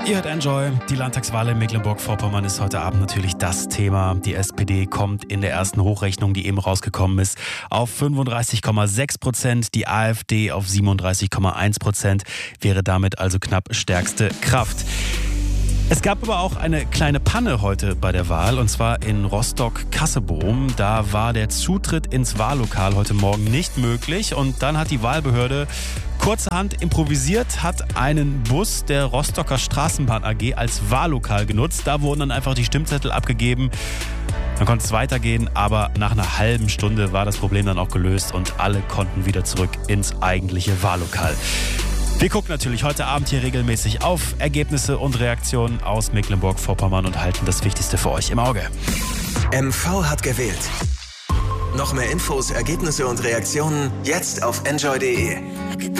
Ihr hört Enjoy. Die Landtagswahl in Mecklenburg-Vorpommern ist heute Abend natürlich das Thema. Die SPD kommt in der ersten Hochrechnung, die eben rausgekommen ist, auf 35,6%. Die AfD auf 37,1%. Wäre damit also knapp stärkste Kraft. Es gab aber auch eine kleine Panne heute bei der Wahl, und zwar in Rostock-Kassebohm. Da war der Zutritt ins Wahllokal heute Morgen nicht möglich, und dann hat die Wahlbehörde kurzerhand improvisiert, hat einen Bus der Rostocker Straßenbahn AG als Wahllokal genutzt. Da wurden dann einfach die Stimmzettel abgegeben. Dann konnte es weitergehen, aber nach einer halben Stunde war das Problem dann auch gelöst und alle konnten wieder zurück ins eigentliche Wahllokal. Wir gucken natürlich heute Abend hier regelmäßig auf Ergebnisse und Reaktionen aus Mecklenburg-Vorpommern und halten das Wichtigste für euch im Auge. MV hat gewählt. Noch mehr Infos, Ergebnisse und Reaktionen jetzt auf enjoy.de.